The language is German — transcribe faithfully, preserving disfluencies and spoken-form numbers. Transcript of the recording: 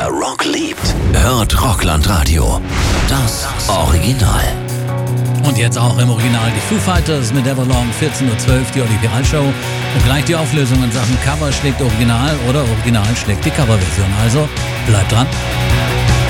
Wer Rock liebt, hört Rockland-Radio. Das Original. Und jetzt auch im Original die Foo Fighters mit Everlong, vierzehn Uhr zwölf, die Oli Piral Show. Und gleich die Auflösung in Sachen Cover schlägt Original oder Original schlägt die Coverversion. Also bleibt dran.